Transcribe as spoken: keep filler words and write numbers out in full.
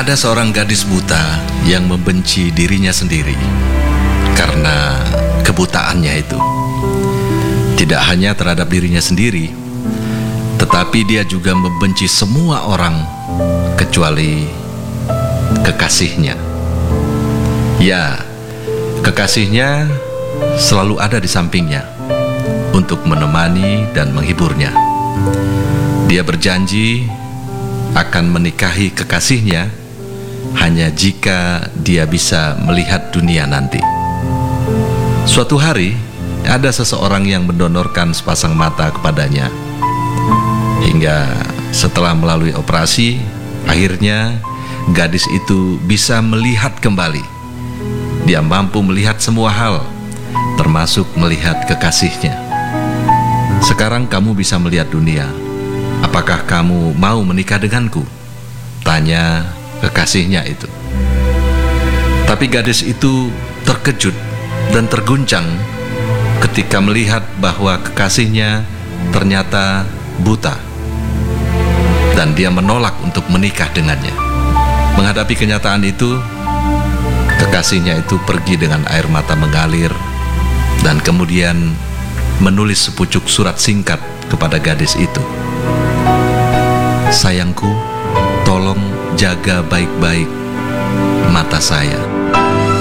Ada seorang gadis buta yang membenci dirinya sendiri karena kebutaannya itu. Tidak hanya terhadap dirinya sendiri, tetapi dia juga membenci semua orang kecuali kekasihnya. Ya, kekasihnya selalu ada di sampingnya untuk menemani dan menghiburnya. Dia berjanji akan menikahi kekasihnya hanya jika dia bisa melihat dunia nanti. Suatu hari, ada seseorang yang mendonorkan sepasang mata kepadanya. Hingga setelah melalui operasi, akhirnya gadis itu bisa melihat kembali. Dia mampu melihat semua hal, termasuk melihat kekasihnya. Sekarang kamu bisa melihat dunia. Apakah kamu mau menikah denganku? Tanya kekasihnya itu. Tapi gadis itu terkejut dan terguncang ketika melihat bahwa kekasihnya ternyata buta, dan dia menolak untuk menikah dengannya. Menghadapi kenyataan itu, kekasihnya itu pergi dengan air mata mengalir dan kemudian menulis sepucuk surat singkat kepada gadis itu. Sayangku, tolong jaga baik-baik mata saya.